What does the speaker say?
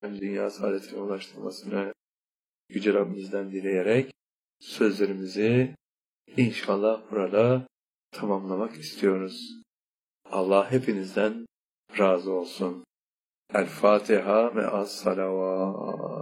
dünya saadetine ulaştırmasını Yüce Rabbimizden dileyerek sözlerimizi inşallah burada tamamlamak istiyoruz. Allah hepinizden razı olsun. El Fatiha ve as-salavat.